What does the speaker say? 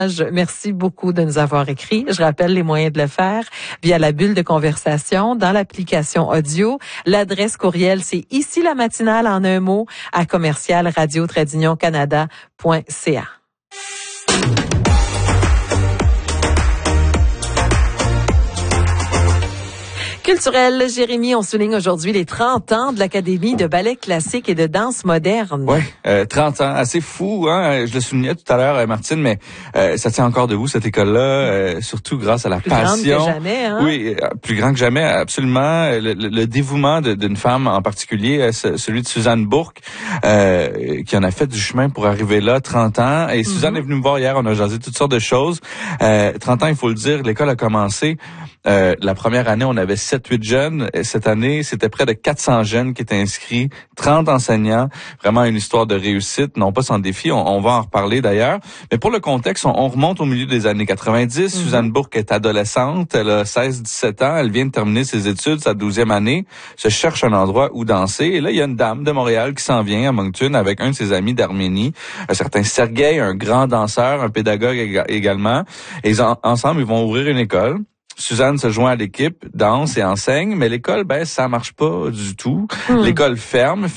Merci beaucoup de nous avoir écrit. Je rappelle les moyens de le faire via la bulle de conversation dans l'application audio. L'adresse courriel, c'est ici la matinale en un mot à commercial-radio-canada.ca. Culturel, Jérémy, on souligne aujourd'hui les 30 ans de l'Académie de ballet classique et de danse moderne. Oui, 30 ans, assez fou, hein. Je le soulignais tout à l'heure, Martine, mais ça tient encore debout, cette école-là, surtout grâce à la passion. Plus grande que jamais, hein? Oui, plus grand que jamais, absolument. Le dévouement d'une femme en particulier, celui de Suzanne Bourque, qui en a fait du chemin pour arriver là, 30 ans. Et Suzanne est venue me voir hier, on a jasé toutes sortes de choses. 30 ans, il faut le dire, l'école a commencé. La première année, on avait 7-8 jeunes. Cette année, c'était près de 400 jeunes qui étaient inscrits, 30 enseignants. Vraiment une histoire de réussite, non pas sans défi. On va en reparler d'ailleurs. Mais pour le contexte, on remonte au milieu des années 90. Suzanne Bourque est adolescente. Elle a 16-17 ans. Elle vient de terminer ses études, sa 12e année. Se cherche un endroit où danser. Et là, il y a une dame de Montréal qui s'en vient à Moncton avec un de ses amis d'Arménie, un certain Sergueï, un grand danseur, un pédagogue également. Et ensemble, ils vont ouvrir une école. Suzanne se joint à l'équipe, danse et enseigne, mais l'école, ça marche pas du tout. L'école ferme.